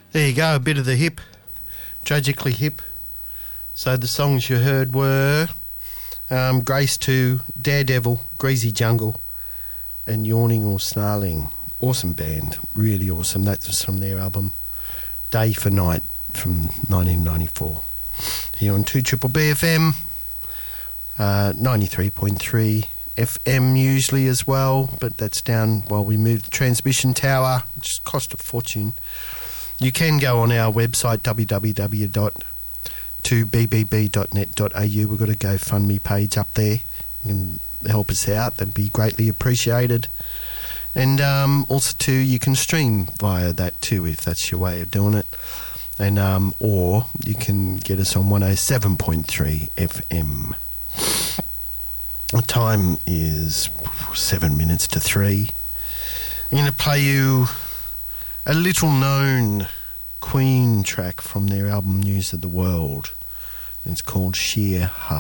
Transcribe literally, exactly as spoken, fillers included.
There you go, a bit of the hip, tragically hip. So the songs you heard were um, Grace two, Daredevil, Greasy Jungle, and Yawning or Snarling. Awesome band, really awesome. That was from their album Day for Night from nineteen ninety-four. Here on two Triple B F M, uh, ninety-three point three F M usually as well, but that's down while we move the transmission tower, which cost a fortune. You can go on our website, w w w dot two b b b dot net dot a u. We've got a GoFundMe page up there. You can help us out. That'd be greatly appreciated. And um, also, too, you can stream via that, too, if that's your way of doing it. And um, or you can get us on one oh seven point three F M. The time is seven minutes to three. I'm going to play you a little-known Queen track from their album News of the World. It's called Sheer Heart.